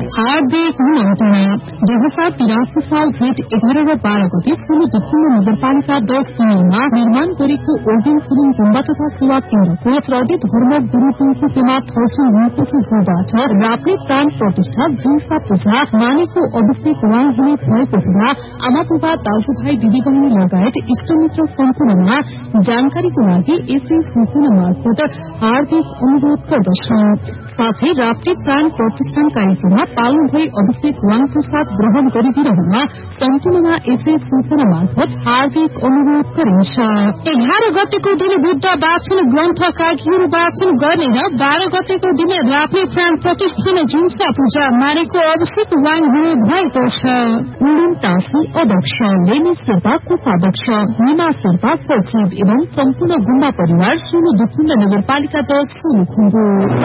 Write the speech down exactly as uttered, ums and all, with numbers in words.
हार्दिक निमन्त्रणा दुई हजार तिरासी साल जेठ एघार र बाह्र गते सुलु दुखुल्लो नगरपालिका दस दिनमा निर्माण गरेको ओर्डिन सुलिङ गुम्बा तथा सेवा केन्द्रको श्रद्धेय धर्म गुरू टुङकु पेमा थर्सुङ हुनुपर्छ जोबाट राप्ने प्राण प्रतिष्ठा जिन्सा पूजा मानेको अभिषेक उहाँ हुने भएको हुँदा आमा बुबा दाजुभाइ दिदीबहिनी लगायत इष्टमित्र सम्पूर्णमा जानकारीको लागि यसै सूचना मार्फत हार्दिक अनुरोध गर्दछौं। साथै राप्ने प्राण प्रतिष्ठान कार्यक्रममा पाल्नु भई अभिषेक वाङ प्रसाद ग्रहण गरिदिनुहुन सम्पूर्णमा यसै सूचना मार्फत हार्दिक अनुरोध गरिन्छ। एघार गतेको दिन बुद्ध वाचन ग्रन्थ काकीहरू वाचन गर्ने र बाह्र गतेको दिन राप्ने प्राण प्रतिष्ठान जुन्सा पूजा मानेको अभिषेक वाङ हुने भएको छ। उडुम टाँसी अध्यक्ष, लेनी शेर्पा कोषाध्यक्ष, निमा शेर्पा सचिव एवं सम्पूर्ण गुम्बा परिवार सुलु दुखुल्ल नगरपालिका दस सोलुखुम्बु।